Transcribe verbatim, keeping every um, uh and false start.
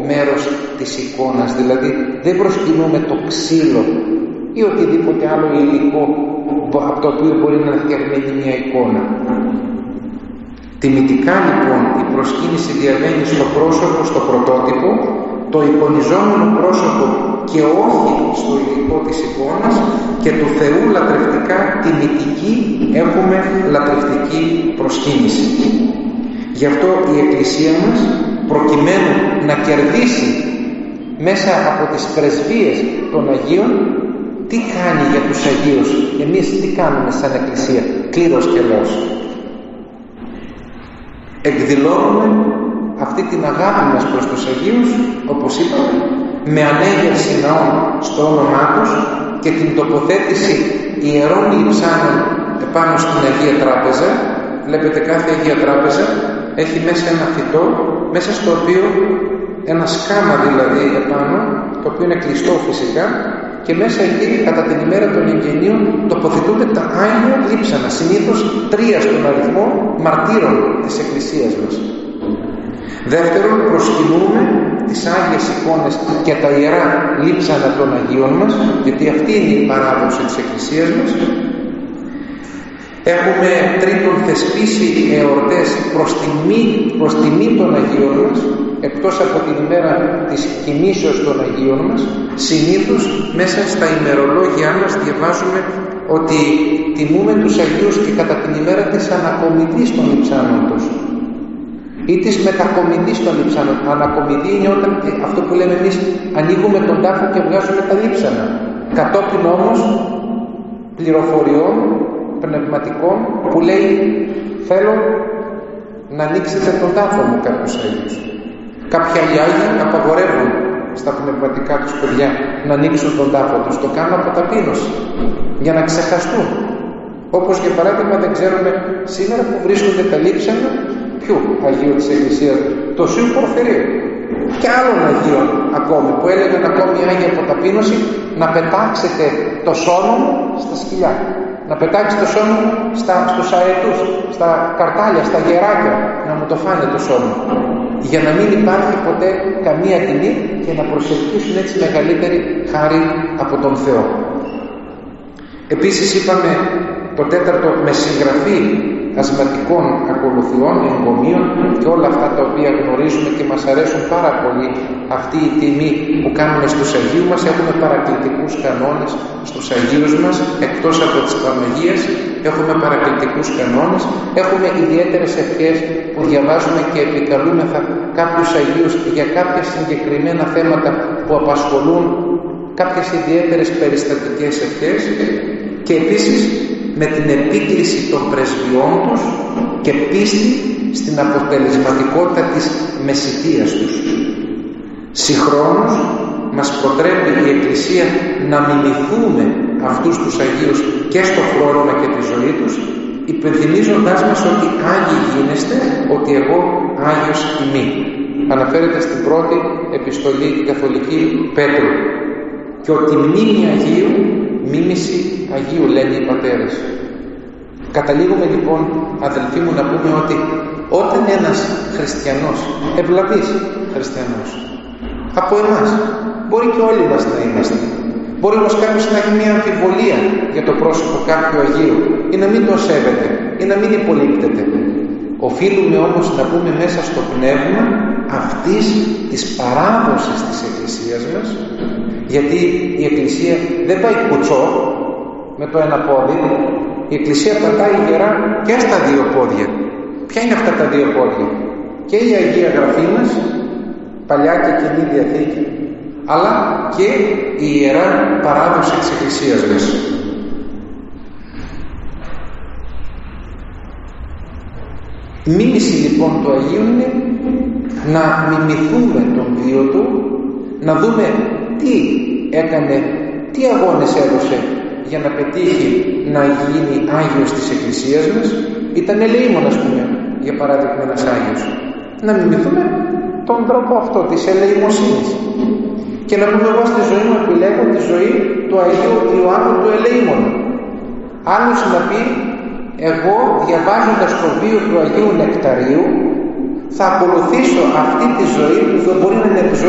μέρος της εικόνας, δηλαδή δεν προσκυνούμε το ξύλο ή οτιδήποτε άλλο υλικό από το οποίο μπορεί να φτιαγμένη μια εικόνα. Τιμητικά λοιπόν η προσκύνηση διαβαίνει στο πρόσωπο, στο πρωτότυπο, το εικονιζόμενο πρόσωπο και όχι στο υλικό της εικόνας, και του Θεού λατρευτικά τιμητική έχουμε λατρευτική προσκύνηση. Γι' αυτό η Εκκλησία μας, προκειμένου να κερδίσει μέσα από τις πρεσβείες των Αγίων, τι κάνει για τους Αγίους? Εμείς τι κάνουμε σαν Εκκλησία? Κλήρος και λαός. Εκδηλώνουμε αυτή την αγάπη μας προς τους Αγίους, όπως είπαμε, με ανέγερση ναών στο όνομά τους και την τοποθέτηση ιερών λειψάνων επάνω στην Αγία Τράπεζα. Βλέπετε, κάθε Αγία Τράπεζα έχει μέσα ένα φυτό, μέσα στο οποίο ένα σκάμα δηλαδή επάνω, το οποίο είναι κλειστό φυσικά, και μέσα εκεί κατά την ημέρα των εγγενείων τοποθετούνται τα Άγια λείψανα, συνήθως τρία στον αριθμό, μαρτύρων της Εκκλησίας μας. Δεύτερον, προσκυνούμε τις Άγιες εικόνες και τα ιερά λείψανα των Αγίων μας, γιατί αυτή είναι η παράδοση της Εκκλησίας μας. Έχουμε τρίτον θεσπίσει εορτές προς τιμή, προς τιμή των Αγίων μας, εκτός από την ημέρα της κοιμήσεως των Αγίων μας. Συνήθως μέσα στα ημερολόγια μας διαβάζουμε ότι τιμούμε τους Αγίους και κατά την ημέρα της ανακομιδής των λειψάνων τους ή της μετακομιδής των λειψάνων. Ανακομιδή είναι όταν, αυτό που λέμε εμείς, ανοίγουμε τον τάφο και βγάζουμε τα λείψανα. Κατόπιν όμως πληροφοριών πνευματικών που λέει θέλω να ανοίξετε τον τάφο μου κάποιους Αγίους. Κάποια άλλοι Άγιοι απαγορεύουν στα πνευματικά τους παιδιά να ανοίξουν τον τάφο τους. Το κάνουν από ταπείνωση για να ξεχαστούν. Όπως για παράδειγμα δεν ξέρουμε σήμερα που βρίσκονται τα λείψανα ποιου Αγίου της Εκκλησίας? Το Σίου Πορφυρίου και άλλων Αγίων ακόμη, που έλεγαν ακόμη οι Άγιοι από ταπείνωση να πετάξετε το σώμα μου στα σκυλιά, να πετάξετε το σώμα μου στα, στους αετούς, στα καρτάλια, στα γεράκια, να μου το φάνε το σώμα, για να μην υπάρχει ποτέ καμία τιμή και να προσελκύσουν έτσι μεγαλύτερη χάρη από τον Θεό. Επίσης είπαμε το τέταρτο, με συγγραφή ασματικών ακολουθιών, εγκομείων και όλα αυτά τα οποία γνωρίζουμε και μας αρέσουν πάρα πολύ, αυτή η τιμή που κάνουμε στους Αγίους μας. Έχουμε παρακλητικούς κανόνες στους Αγίους μας, εκτός από τις Παναγίες έχουμε παρακλητικούς κανόνες, έχουμε ιδιαίτερες ευχές που διαβάζουμε και επικαλούμεθα κάποιους Αγίους για κάποια συγκεκριμένα θέματα που απασχολούν, κάποιες ιδιαίτερες περιστατικές ευχές, και επίσης με την επίκληση των πρεσβειών τους και πίστη στην αποτελεσματικότητα της μεσητείας τους. Συγχρόνως μας προτρέπει η Εκκλησία να μιμηθούμε αυτούς τους Αγίους και στο φρόνημα και τη ζωή τους, υπενθυμίζοντάς μας ότι Άγιοι γίνεστε, ότι εγώ Άγιος ημί. Αναφέρεται στην πρώτη επιστολή την Καθολική Πέτρου. Και ότι μνήμη Αγίου, μίμηση Αγίου, λένε οι πατέρες. Καταλήγουμε λοιπόν, αδελφοί μου, να πούμε ότι όταν ένας χριστιανός, ευλαβής χριστιανός, από εμάς, μπορεί και όλοι μας να είμαστε, μπορεί όμως κάποιος να έχει μια αμφιβολία για το πρόσωπο κάποιου Αγίου ή να μην τον σέβεται ή να μην υπολείπτεται, οφείλουμε όμως να πούμε μέσα στο πνεύμα αυτής της παράδοσης της Εκκλησίας μας, γιατί η Εκκλησία δεν πάει κουτσό με το ένα πόδι, η Εκκλησία πατάει γερά και στα δύο πόδια. Ποια είναι αυτά τα δύο πόδια? Και η Αγία Γραφή μας, Παλιά και Καινή Διαθήκη, αλλά και η Ιερά Παράδοση της Εκκλησίας μας. Η μίμηση λοιπόν του Αγίου είναι να μιμηθούμε τον βίο του, να δούμε τι έκανε, τι αγώνες έδωσε για να πετύχει να γίνει Άγιος της Εκκλησίας μας. Ήταν ελεήμων, ας πούμε, για παράδειγμα, ένας Άγιος. Να μιμηθούμε τον τρόπο αυτό της ελεημοσύνης και να πούμε εγώ στη ζωή μου επιλέγω τη ζωή του Αγίου Ιωάννου του Ελεήμονα. Άλλος να πει εγώ διαβάζοντας το βίο του Αγίου Νεκταρίου θα ακολουθήσω αυτή τη ζωή που δεν μπορεί να είναι